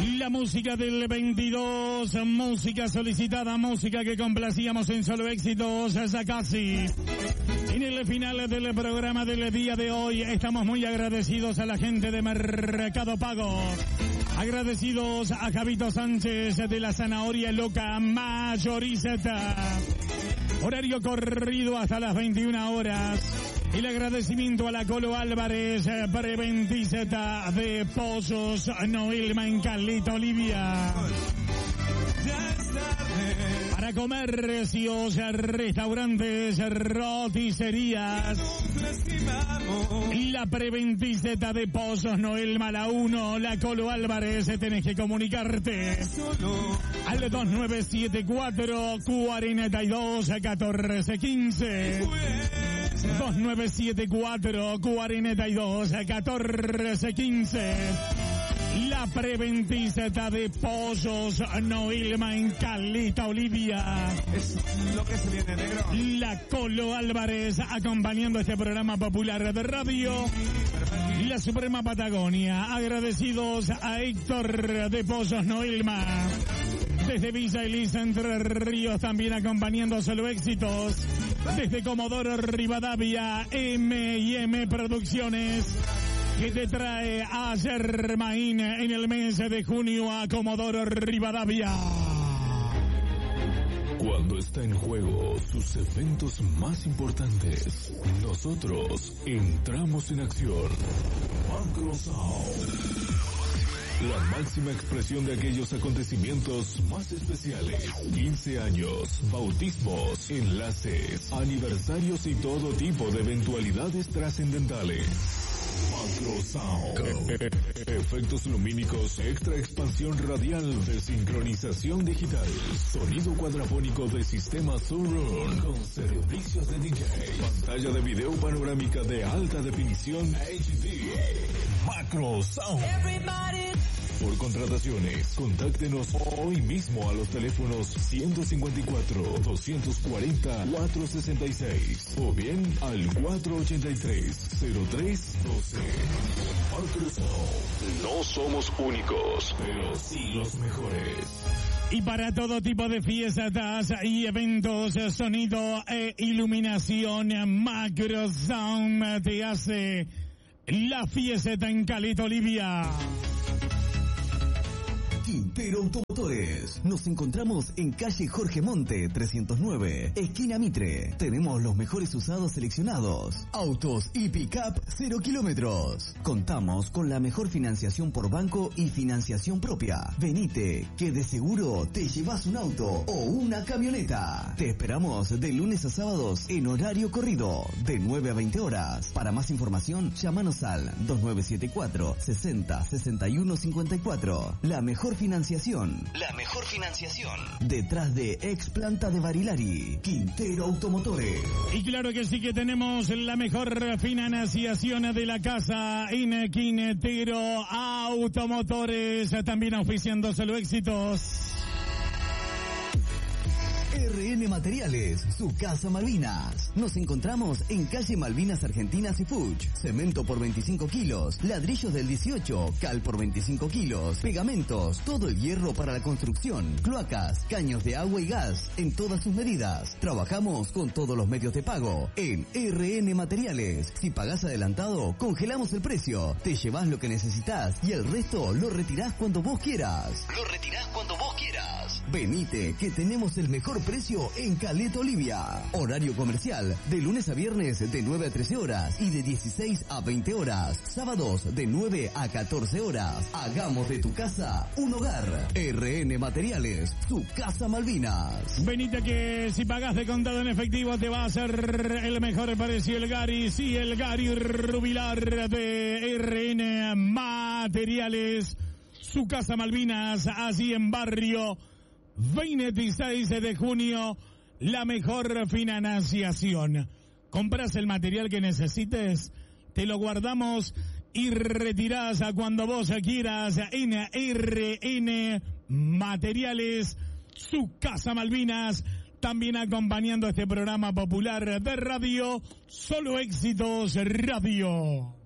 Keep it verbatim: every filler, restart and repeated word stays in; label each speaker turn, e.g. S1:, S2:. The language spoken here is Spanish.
S1: La música del veintidós, música solicitada, música que complacíamos en Solo Éxitos, ya casi. En el final del programa del día de hoy estamos muy agradecidos a la gente de Mercado Pago. Agradecidos a Javito Sánchez de la Zanahoria Loca Mayorizeta. Horario corrido hasta las veintiuna horas. El agradecimiento a la Colo Álvarez, Preventiceta de Pozos, Noelma en Caleta, Olivia. Para comercios, restaurantes, roticerías. La Preventiceta de Pozos, Noelma, la uno, la Colo Álvarez, tenés que comunicarte al dos nueve siete cuatro, cuarenta y dos, catorce quince. dos nueve siete cuatro, cuarenta y dos, catorce quince. La Preventiceta de Pozos, Noelma en Caleta, Olivia.
S2: Es lo que se viene, negro.
S1: La Colo Álvarez acompañando este programa popular de radio. La Suprema Patagonia. Agradecidos a Héctor de Pozos, Noelma. Desde Villa Elisa, Entre Ríos, también acompañando Solo Éxitos. Desde Comodoro Rivadavia, M y M Producciones, que te trae a Germain en el mes de junio a Comodoro Rivadavia.
S3: Cuando está en juego sus eventos más importantes, nosotros entramos en acción. Macro Sound. La máxima expresión de aquellos acontecimientos más especiales. quince años, bautismos, enlaces, aniversarios y todo tipo de eventualidades trascendentales. Macro Sound. Efectos lumínicos, extra expansión radial de sincronización digital. Sonido cuadrafónico de sistema Surround con servicios de D J. Pantalla de video panorámica de alta definición H D. Macro Sound. Por contrataciones, contáctenos hoy mismo a los teléfonos ciento cincuenta y cuatro, doscientos cuarenta, cuatrocientos sesenta y seis o bien al cuatrocientos ochenta y tres, cero tres doce. No somos únicos, pero sí los mejores.
S1: Y para todo tipo de fiestas y eventos, sonido e iluminación, Macro Sound te hace la fiesta en Caleta, Olivia.
S4: Quintero Automotores. Nos encontramos en calle Jorge Monte, trescientos nueve, esquina Mitre. Tenemos los mejores usados seleccionados. Autos y pick-up cero kilómetros. Contamos con la mejor financiación por banco y financiación propia. Venite, que de seguro te llevas un auto o una camioneta. Te esperamos de lunes a sábados en horario corrido, de nueve a veinte horas. Para más información, llámanos al dos nueve siete cuatro, sesenta, sesenta y uno cincuenta y cuatro. La mejor financiación. La mejor financiación. Detrás de Ex Planta de Barilari. Quintero Automotores.
S1: Y claro que sí que tenemos la mejor financiación de la casa en Quintero Automotores. También auspiciando Solo Éxitos.
S4: R N Materiales, su casa Malvinas. Nos encontramos en calle Malvinas Argentinas y Fuch. Cemento por veinticinco kilos, ladrillos del dieciocho, cal por veinticinco kilos, pegamentos, todo el hierro para la construcción, cloacas, caños de agua y gas, en todas sus medidas. Trabajamos con todos los medios de pago. En R N Materiales, si pagás adelantado, congelamos el precio. Te llevas lo que necesitas y el resto lo retirás cuando vos quieras. Lo retirás cuando vos quieras. Venite, que tenemos el mejor precio en Caleta, Olivia. Horario comercial de lunes a viernes de nueve a trece horas y de dieciséis a veinte horas. Sábados de nueve a catorce horas. Hagamos de tu casa un hogar. R N Materiales, su casa Malvinas.
S1: Venite, que si pagás de contado en efectivo te va a hacer el mejor precio el Gary. Sí, el Gary Rubilar de R N Materiales, su casa Malvinas, así en barrio veintiséis de junio, la mejor financiación. Compras el material que necesites, te lo guardamos y retirás a cuando vos quieras en R N Materiales, su casa Malvinas. También acompañando este programa popular de radio, Solo Éxitos Radio.